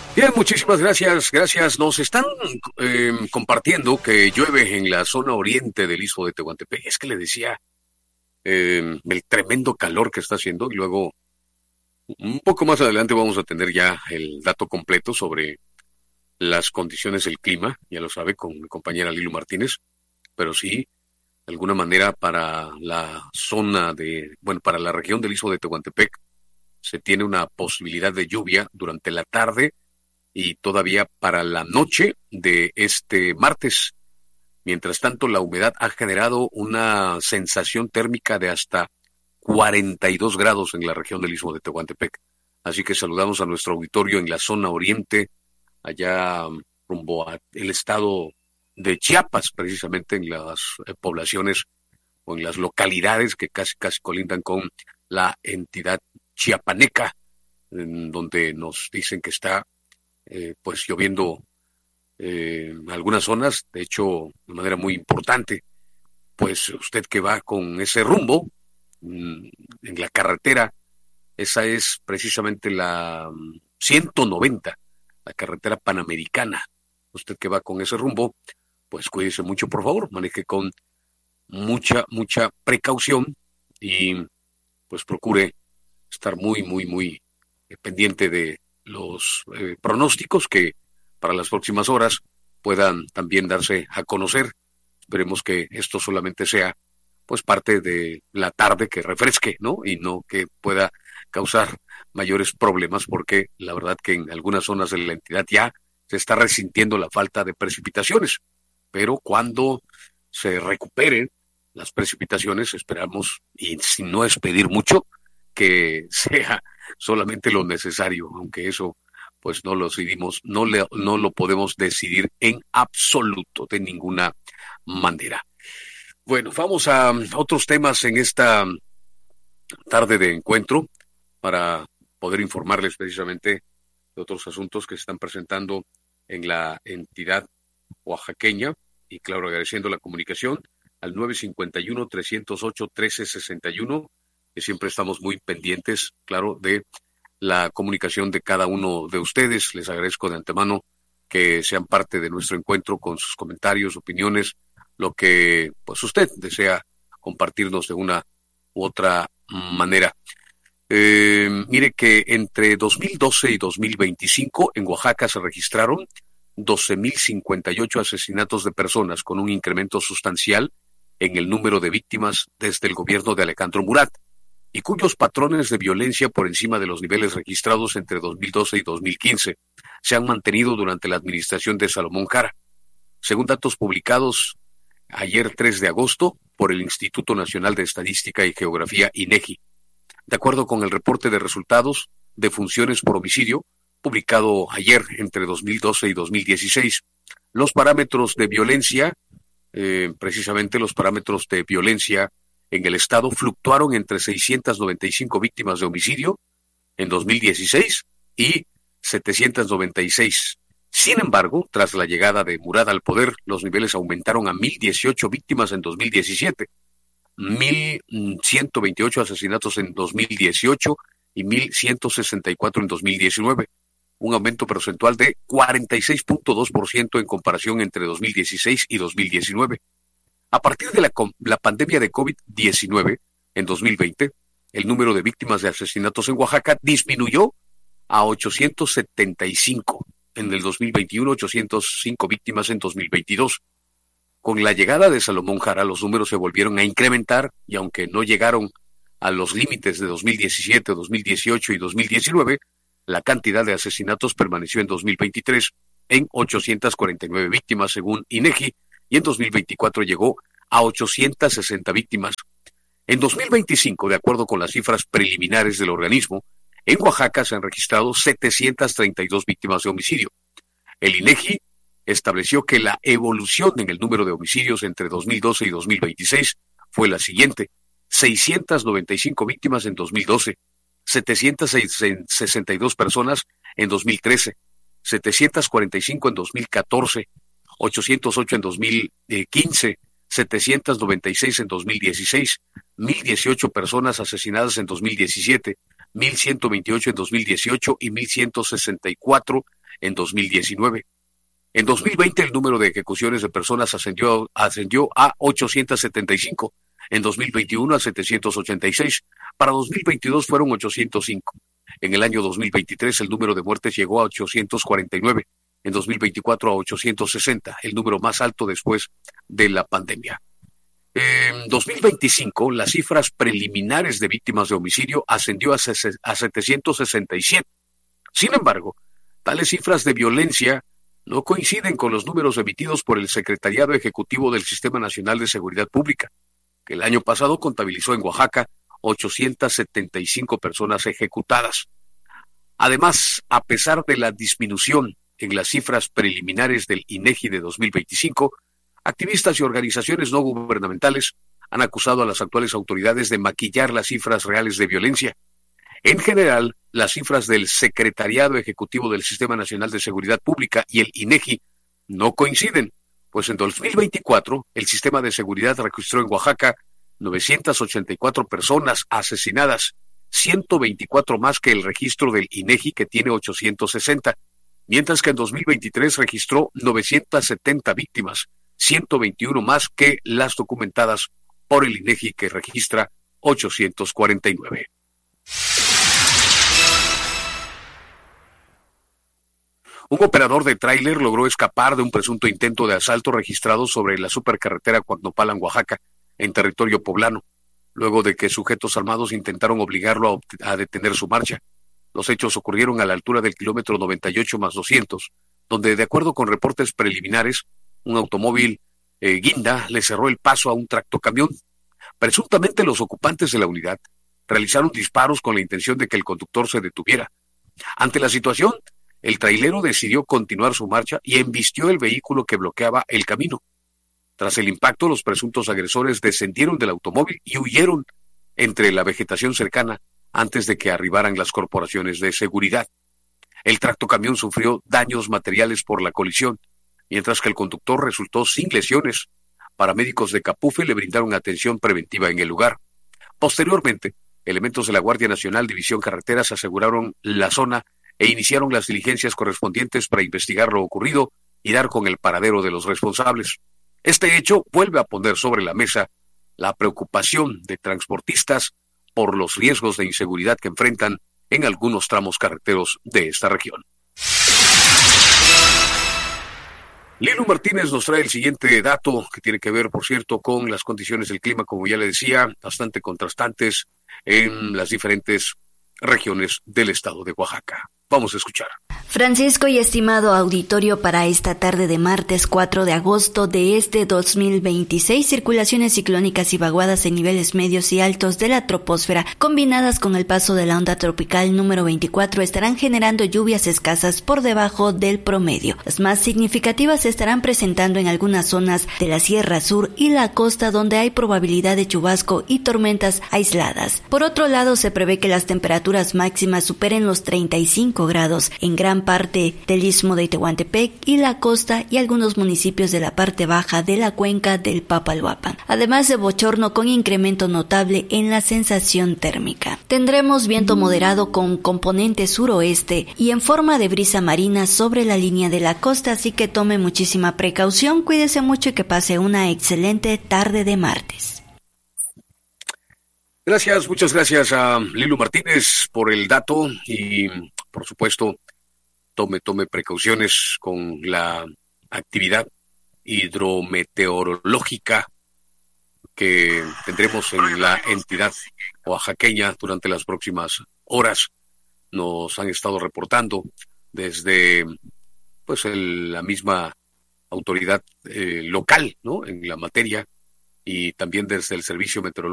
Bien, muchísimas gracias, gracias. Nos están compartiendo que llueve en la zona oriente del istmo de Tehuantepec. Es que le decía el tremendo calor que está haciendo y luego un poco más adelante vamos a tener ya el dato completo sobre las condiciones del clima, ya lo sabe, con mi compañera Lilu Martínez, pero sí, de alguna manera para la zona para la región del istmo de Tehuantepec se tiene una posibilidad de lluvia durante la tarde y todavía para la noche de este martes. Mientras tanto, la humedad ha generado una sensación térmica de hasta 42 grados en la región del istmo de Tehuantepec. Así que saludamos a nuestro auditorio en la zona oriente, allá rumbo al estado de Chiapas, precisamente en las poblaciones o en las localidades que casi colindan con la entidad chiapaneca, en donde nos dicen que está pues lloviendo en algunas zonas, de hecho de manera muy importante. Pues usted que va con ese rumbo en la carretera, esa es precisamente la 190, la carretera panamericana. Usted que va con ese rumbo, pues cuídese mucho, por favor, maneje con mucha precaución y pues procure estar muy pendiente de los pronósticos que para las próximas horas puedan también darse a conocer. Esperemos que esto solamente sea pues parte de la tarde que refresque, ¿no? Y no que pueda causar mayores problemas, porque la verdad que en algunas zonas de la entidad ya se está resintiendo la falta de precipitaciones, pero cuando se recuperen las precipitaciones esperamos, y si no es pedir mucho, que sea solamente lo necesario, aunque eso pues no lo decidimos, no lo podemos decidir en absoluto, de ninguna manera. Bueno, vamos a otros temas en esta tarde de encuentro para poder informarles precisamente de otros asuntos que se están presentando en la entidad oaxaqueña y claro, agradeciendo la comunicación al 951-308-1361, que siempre estamos muy pendientes, claro, de la comunicación de cada uno de ustedes. Les agradezco de antemano que sean parte de nuestro encuentro con sus comentarios, opiniones, lo que pues usted desea compartirnos de una u otra manera. Mire que entre 2012 y 2025 en Oaxaca se registraron 12.058 asesinatos de personas, con un incremento sustancial en el número de víctimas desde el gobierno de Alejandro Murat, y cuyos patrones de violencia por encima de los niveles registrados entre 2012 y 2015 se han mantenido durante la administración de Salomón Jara, según datos publicados ayer 3 de agosto por el Instituto Nacional de Estadística y Geografía, INEGI. De acuerdo con el reporte de resultados de funciones por homicidio, publicado ayer entre 2012 y 2016, los parámetros de violencia, precisamente los parámetros de violencia en el estado fluctuaron entre 695 víctimas de homicidio en 2016 y 796. Sin embargo, tras la llegada de Murat al poder, los niveles aumentaron a 1.018 víctimas en 2017, 1.128 asesinatos en 2018 y 1.164 en 2019, un aumento porcentual de 46.2% en comparación entre 2016 y 2019. A partir de la pandemia de COVID-19 en 2020, el número de víctimas de asesinatos en Oaxaca disminuyó a 875. En el 2021, 805 víctimas en 2022. Con la llegada de Salomón Jara, los números se volvieron a incrementar y aunque no llegaron a los límites de 2017, 2018 y 2019, la cantidad de asesinatos permaneció en 2023 en 849 víctimas, según INEGI, y en 2024 llegó a 860 víctimas. En 2025, de acuerdo con las cifras preliminares del organismo, en Oaxaca se han registrado 732 víctimas de homicidio. El INEGI estableció que la evolución en el número de homicidios entre 2012 y 2026 fue la siguiente: 695 víctimas en 2012, 762 personas en 2013, 745 en 2014, 808 en 2015, 796 en 2016, 1.018 personas asesinadas en 2017, 1.128 en 2018 y 1.164 en 2019. En 2020 el número de ejecuciones de personas ascendió a 875, en 2021 a 786, para 2022 fueron 805. En el año 2023 el número de muertes llegó a 849, en 2024 a 860, el número más alto después de la pandemia. En 2025 las cifras preliminares de víctimas de homicidio ascendió a 767. Sin embargo, tales cifras de violencia no coinciden con los números emitidos por el Secretariado Ejecutivo del Sistema Nacional de Seguridad Pública, que el año pasado contabilizó en Oaxaca 875 personas ejecutadas. Además, a pesar de la disminución en las cifras preliminares del INEGI de 2025, activistas y organizaciones no gubernamentales han acusado a las actuales autoridades de maquillar las cifras reales de violencia. En general, las cifras del Secretariado Ejecutivo del Sistema Nacional de Seguridad Pública y el INEGI no coinciden, pues en 2024 el sistema de seguridad registró en Oaxaca 984 personas asesinadas, 124 más que el registro del INEGI, que tiene 860, mientras que en 2023 registró 970 víctimas, 121 más que las documentadas por el INEGI, que registra 849. Un operador de tráiler logró escapar de un presunto intento de asalto registrado sobre la supercarretera Cuacnopalan, Oaxaca, en territorio poblano, luego de que sujetos armados intentaron obligarlo a detener su marcha. Los hechos ocurrieron a la altura del kilómetro 98 más 200, donde, de acuerdo con reportes preliminares, un automóvil guinda le cerró el paso a un tractocamión. Presuntamente los ocupantes de la unidad realizaron disparos con la intención de que el conductor se detuviera. Ante la situación, el trailero decidió continuar su marcha y embistió el vehículo que bloqueaba el camino. Tras el impacto, los presuntos agresores descendieron del automóvil y huyeron entre la vegetación cercana antes de que arribaran las corporaciones de seguridad. El tractocamión sufrió daños materiales por la colisión, mientras que el conductor resultó sin lesiones. Paramédicos de Capufe le brindaron atención preventiva en el lugar. Posteriormente, elementos de la Guardia Nacional División Carreteras aseguraron la zona e iniciaron las diligencias correspondientes para investigar lo ocurrido y dar con el paradero de los responsables. Este hecho vuelve a poner sobre la mesa la preocupación de transportistas por los riesgos de inseguridad que enfrentan en algunos tramos carreteros de esta región. Lilu Martínez nos trae el siguiente dato, que tiene que ver, por cierto, con las condiciones del clima, como ya le decía, bastante contrastantes en las diferentes regiones del estado de Oaxaca. Vamos a escuchar. Francisco y estimado auditorio, para esta tarde de martes 4 de agosto de este 2026, circulaciones ciclónicas y vaguadas en niveles medios y altos de la troposfera, combinadas con el paso de la onda tropical número 24, estarán generando lluvias escasas por debajo del promedio. Las más significativas se estarán presentando en algunas zonas de la Sierra Sur y la costa, donde hay probabilidad de chubasco y tormentas aisladas. Por otro lado, se prevé que las temperaturas máximas superen los 35 grados en gran parte del istmo de Tehuantepec y la costa y algunos municipios de la parte baja de la cuenca del Papaloapan, además de bochorno con incremento notable en la sensación térmica. Tendremos viento moderado con componente suroeste y en forma de brisa marina sobre la línea de la costa, así que tome muchísima precaución, cuídese mucho y que pase una excelente tarde de martes. Gracias, muchas gracias a Lilu Martínez por el dato y, por supuesto, tome precauciones con la actividad hidrometeorológica que tendremos en la entidad oaxaqueña durante las próximas horas. Nos han estado reportando desde la misma autoridad local, ¿no?, en la materia, y también desde el Servicio Meteorológico